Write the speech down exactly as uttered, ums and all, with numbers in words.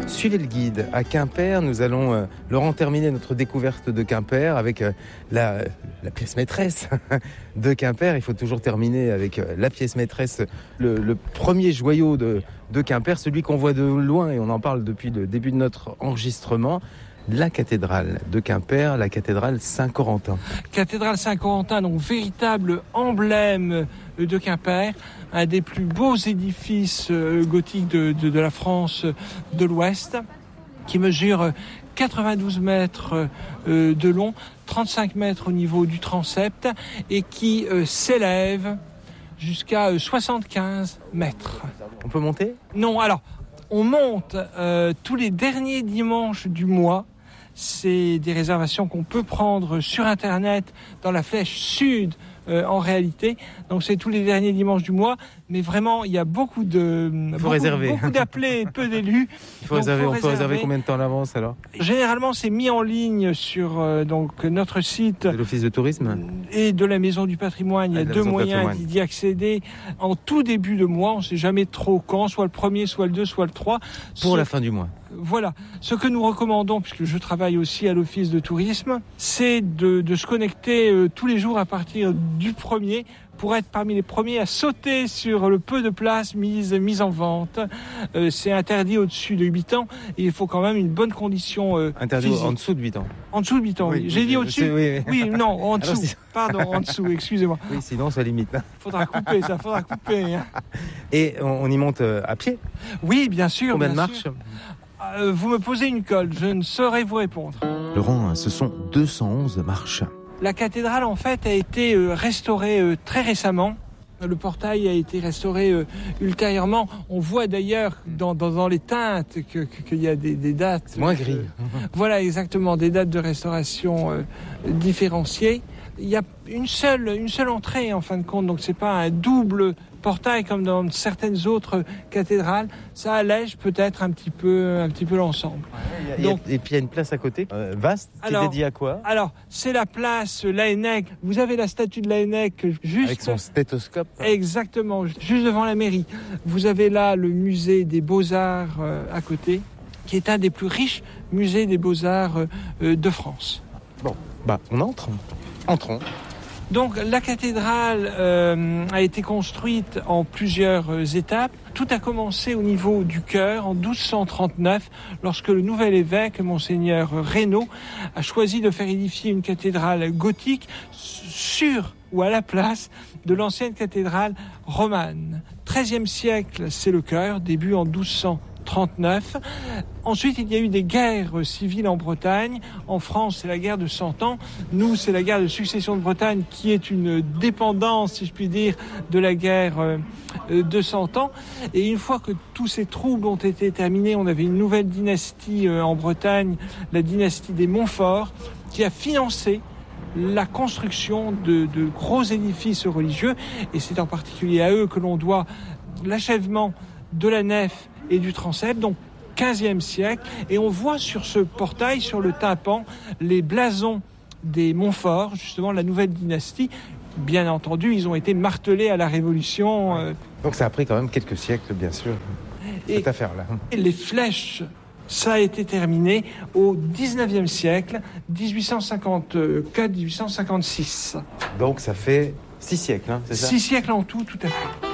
Suivez le guide à Quimper. Nous allons, euh, Laurent, terminer notre découverte de Quimper avec euh, la, la pièce maîtresse de Quimper. Il faut toujours terminer avec euh, la pièce maîtresse, le, le premier joyau de, de Quimper, celui qu'on voit de loin et on en parle depuis le début de notre enregistrement. La cathédrale de Quimper, la cathédrale Saint-Corentin. Cathédrale Saint-Corentin, donc véritable emblème de Quimper, un des plus beaux édifices gothiques de, de, de la France de l'Ouest, qui mesure quatre-vingt-douze mètres de long, trente-cinq mètres au niveau du transept et qui s'élève jusqu'à soixante-quinze mètres. On peut monter ? Non, alors, on monte euh, tous les derniers dimanches du mois. C'est des réservations qu'on peut prendre sur Internet dans la flèche sud euh, en réalité. Donc c'est tous les derniers dimanches du mois. Mais vraiment, il y a beaucoup de il faut beaucoup, réserver. beaucoup d'appelés, peu d'élus. Il faut réserver. On peut réserver combien de temps à l'avance alors ? Généralement, c'est mis en ligne sur euh, donc notre site de l'Office de tourisme et de la Maison du Patrimoine. Il y a deux moyens d'y accéder en tout début de mois. On ne sait jamais trop quand, soit le premier, soit le deux, soit le trois. Pour Ce... la fin du mois. Voilà. Ce que nous recommandons, puisque je travaille aussi à l'Office de tourisme, c'est de, de se connecter euh, tous les jours à partir du premier pour être parmi les premiers à sauter sur le peu de place mise, mise en vente. Euh, c'est interdit au-dessus de huit ans et il faut quand même une bonne condition euh, interdit physique. En dessous de huit ans. En dessous de huit ans, oui. oui. J'ai dit au-dessus oui, oui. oui, non, en dessous. Alors, Pardon, en dessous, excusez-moi. Oui, sinon ça limite. Faudra couper, ça faudra couper. Hein. Et on, on y monte à pied ? Oui, bien sûr. Combien bien de marches ? euh, Vous me posez une colle, je ne saurais vous répondre. Laurent, ce sont deux cent onze marches. La cathédrale, en fait, a été euh, restaurée euh, très récemment. Le portail a été restauré euh, ultérieurement. On voit d'ailleurs dans, dans, dans les teintes que, que, qu'il y a des, des dates. Moins gris. Euh, voilà, exactement, des dates de restauration euh, différenciées. Il y a une seule, une seule entrée, en fin de compte, donc c'est pas un double portail comme dans certaines autres cathédrales. Ça allège peut-être un petit peu, un petit peu l'ensemble. Ouais, donc, et puis il y a une place à côté, euh, vaste, qui alors, est dédiée à quoi ? Alors, c'est la place Laënnec. Vous avez la statue de Laënnec juste... Avec son stéthoscope. Exactement, juste devant la mairie. Vous avez là le musée des Beaux-Arts euh, à côté, qui est un des plus riches musées des Beaux-Arts euh, de France. Bon, bah on entre. Entrons. Donc la cathédrale euh, a été construite en plusieurs euh, étapes. Tout a commencé au niveau du chœur en douze cent trente-neuf, lorsque le nouvel évêque, monseigneur Reynaud, a choisi de faire édifier une cathédrale gothique sur ou à la place de l'ancienne cathédrale romane. treizième siècle, c'est le chœur, début en douze cent trente-neuf. Ensuite, il y a eu des guerres civiles en Bretagne. En France, c'est la guerre de Cent Ans. Nous, c'est la guerre de succession de Bretagne, qui est une dépendance, si je puis dire, de la guerre de Cent Ans. Et une fois que tous ces troubles ont été terminés, on avait une nouvelle dynastie en Bretagne, la dynastie des Montfort, qui a financé la construction de, de gros édifices religieux. Et c'est en particulier à eux que l'on doit l'achèvement de la nef et du transept, donc quinzième siècle, et on voit sur ce portail, sur le tympan, les blasons des Montfort, justement la nouvelle dynastie. Bien entendu, ils ont été martelés à la Révolution. Euh... Donc ça a pris quand même quelques siècles, bien sûr, et cette affaire-là. Et les flèches, ça a été terminé au dix-neuvième siècle, dix-huit cent cinquante-quatre dix-huit cent cinquante-six. Donc ça fait six siècles, hein, c'est ça ? Six siècles en tout, tout à fait.